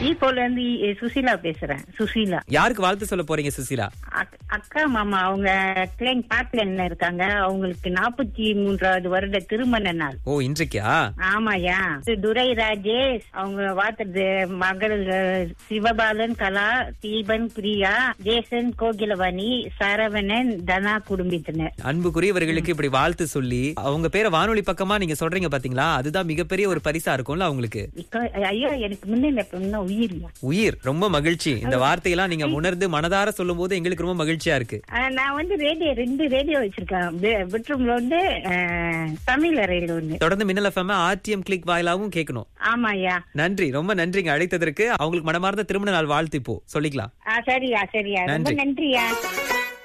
ஈப்போல இருந்து சுசீலா பேசுறேன். சுசீலா. யாருக்கு வாழ்த்து சொல்ல போறீங்க சுசீலா? அக்கா மாமா அவங்க கிளைன் பாட்லன்ல இருக்காங்க. அவங்களுக்கு 43வது வருட திருமண நாள். ஓ, இன்றைக்கா? ஆமாயா. துரை ராஜேஷ் அவங்க வாழ்த்துறது மகள் சிவபாலன், கலா, தீபன், பிரியா, ஜேசன், கோகிலவாணி, சரவணன், தனா குடும்பத்தினர். அன்புக்குரியவர்களுக்கு இப்படி வாழ்த்து சொல்லி அவங்க பேரை வானொலி பக்கமா நீங்க சொல்றீங்க பாத்தீங்களா, அதுதான் மிகப்பெரிய ஒரு பரிசா இருக்கும்ல அவங்களுக்கு. ஐயோ, எனக்கு முன்ன உயிர். ரொம்ப மகிழ்ச்சி. இந்த வார்த்தையெல்லாம் நீங்க உணர்ந்து மனதார சொல்லும் போது எங்களுக்கு ரொம்ப மகிழ்ச்சியா இருக்கு. நான் வந்து ரெண்டு ரேடியோ வச்சிருக்கேன். பெட்ரூம்ல வந்து தமிழ் அறையில ஒண்ணு. தொடர்ந்து மின்னல் எஃப்எம் RTM கிளிக் வாயிலாகவும் கேட்கணும். ஆமாயா. நன்றி, ரொம்ப நன்றிங்க அழைத்ததற்கு. அவங்களுக்கு மனமார்ந்த திருமண நாள் வாழ்த்து இப்போ சொல்லிக்கலாம். சரியா, ரொம்ப நன்றியா.